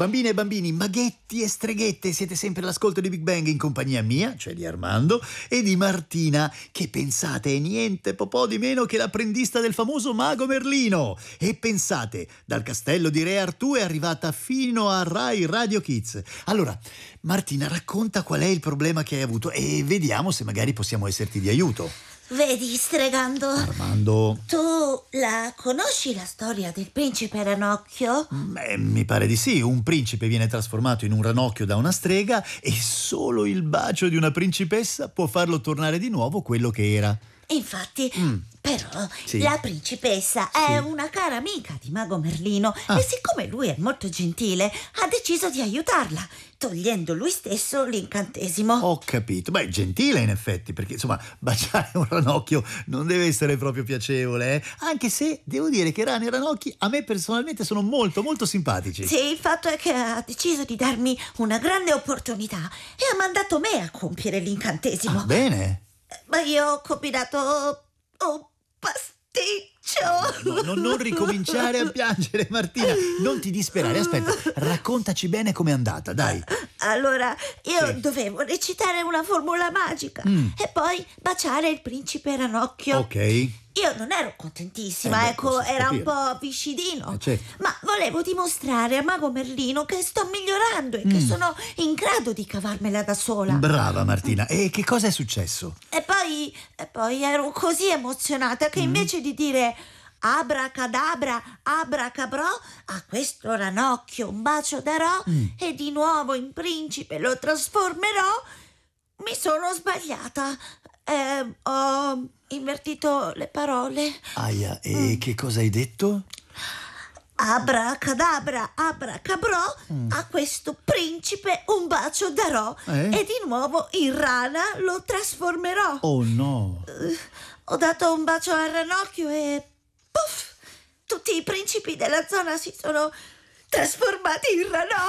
Bambine e bambini, maghetti e streghette, siete sempre all'ascolto di Big Bang in compagnia mia, cioè di Armando, e di Martina, che pensate è niente po' di meno che l'apprendista del famoso mago Merlino. E pensate, dal castello di Re Artù è arrivata fino a Rai Radio Kids. Allora, Martina, racconta qual è il problema che hai avuto e vediamo se magari possiamo esserti di aiuto. Vedi, Stregando, Armando, tu la conosci la storia del principe Ranocchio? mi pare di sì. Un principe viene trasformato in un ranocchio da una strega e solo il bacio di una principessa può farlo tornare di nuovo quello che era. Infatti, però Sì. la principessa è Sì. una cara amica di mago Merlino e siccome lui è molto gentile ha deciso di aiutarla, togliendo lui stesso l'incantesimo. Ho capito. Beh, gentile in effetti, perché insomma baciare un ranocchio non deve essere proprio piacevole, eh? Anche se devo dire che rane e ranocchi a me personalmente sono molto molto simpatici. Sì, il fatto è che ha deciso di darmi una grande opportunità e ha mandato me a compiere l'incantesimo. Bene. Ma io ho combinato un pasticcio. No, non ricominciare a piangere, Martina. Non ti disperare. Aspetta, raccontaci bene com'è andata, dai. Allora, io Sì. dovevo recitare una formula magica e poi baciare il principe Ranocchio. Ok. Io non ero contentissima, ecco, posso era un capire. po' viscidino. Certo. Ma volevo dimostrare a mago Merlino che sto migliorando e che sono in grado di cavarmela da sola. Brava Martina. E che cosa è successo? E poi ero così emozionata che invece di dire abracadabra, abracabrò, a questo ranocchio un bacio darò e di nuovo in principe lo trasformerò, mi sono sbagliata. Ho invertito le parole. Aia, e che cosa hai detto? Abracadabra, abracabrò, a questo principe un bacio darò e di nuovo in rana lo trasformerò. Oh no. Ho dato un bacio al ranocchio e puff, tutti i principi della zona si sono trasformati in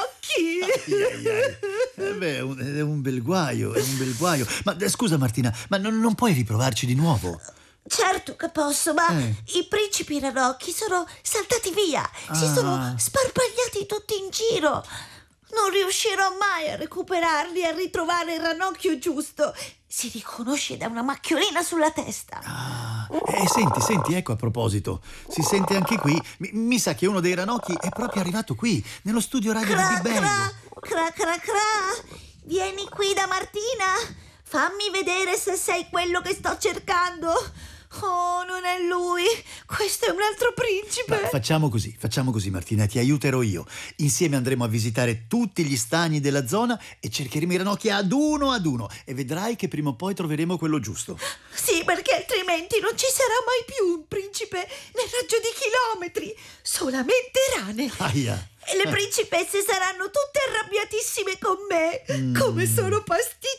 ranocchi. Beh, è un bel guaio, è un bel guaio. Ma scusa Martina, ma non puoi riprovarci di nuovo? Certo che posso, ma i principi ranocchi sono saltati via, si sono sparpagliati tutti in giro. Non riuscirò mai a recuperarli e a ritrovare il ranocchio giusto. Si riconosce da una macchiolina sulla testa. Senti, ecco, a proposito, si sente anche qui. Mi sa che uno dei ranocchi è proprio arrivato qui, nello studio radio di Cra, Big Bang. cra. Vieni qui da Martina. Fammi vedere se sei quello che sto cercando. Oh, non è lui. Questo è un altro principe. Ma facciamo così Martina, ti aiuterò io. Insieme andremo a visitare tutti gli stagni della zona e cercheremo i ranocchi ad uno e vedrai che prima o poi troveremo quello giusto. Sì, perché altrimenti non ci sarà mai più un principe nel raggio di chilometri. Solamente rane. Aia. E le principesse saranno tutte arrabbiatissime con me. Come sono pasticciona.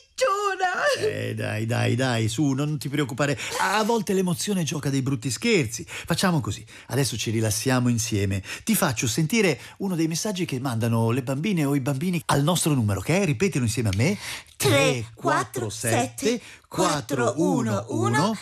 Dai, su, non ti preoccupare. A volte l'emozione gioca dei brutti scherzi. Facciamo così, adesso ci rilassiamo insieme. Ti faccio sentire uno dei messaggi che mandano le bambine o i bambini al nostro numero, ok? Ripetilo insieme a me. 347 411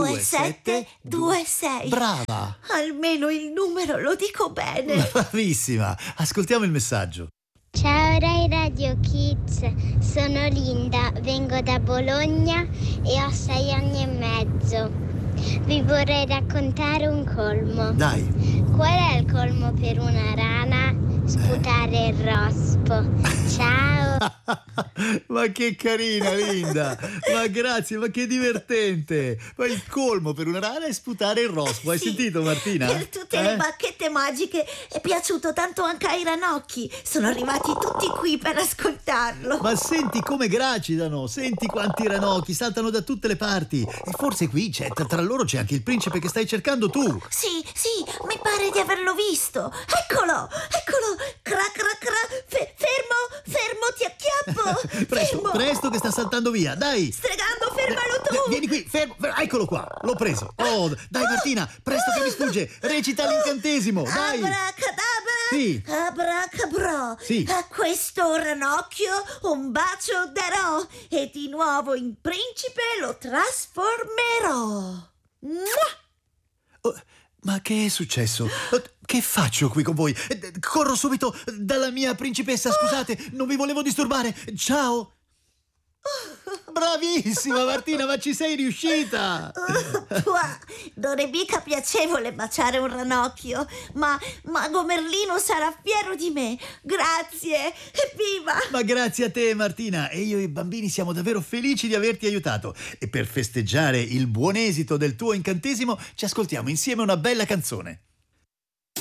2726. Brava. Almeno il numero lo dico bene. Bravissima. Ascoltiamo il messaggio. Ciao Rai Radio Kids, sono Linda, vengo da Bologna e ho 6 anni e mezzo. Vi vorrei raccontare un colmo. Dai. Qual è il colmo per una rana? Sputare il rospo. Ciao! Ma che carina Linda, ma grazie, ma che divertente. Poi il colmo per una rana è sputare il rospo. Hai Sì, sentito Martina? Per tutte le bacchette magiche è piaciuto tanto anche ai ranocchi. Sono arrivati tutti qui per ascoltarlo. Ma senti come gracidano, senti quanti ranocchi saltano da tutte le parti. E forse qui c'è, tra loro c'è anche il principe che stai cercando tu. Sì, mi pare di averlo visto. Eccolo. Cra. Fermo, ti acchiappo. Presto che sta saltando via, dai. Stregando, fermalo tu. Vieni qui, fermo, eccolo qua, l'ho preso. Oh, dai Martina, presto che mi sfugge. Recita l'incantesimo, dai. Abracadabra. Sì. Abracabro. Sì. A questo ranocchio un bacio darò e di nuovo in principe lo trasformerò. Mua! Oh, Ma che è successo? Che faccio qui con voi? Corro subito dalla mia principessa, scusate, non vi volevo disturbare. Ciao! Bravissima Martina, ma ci sei riuscita! Non è mica piacevole baciare un ranocchio, ma Mago Merlino sarà fiero di me. Grazie, evviva! Ma grazie a te Martina, e io e i bambini siamo davvero felici di averti aiutato. E per festeggiare il buon esito del tuo incantesimo ci ascoltiamo insieme una bella canzone.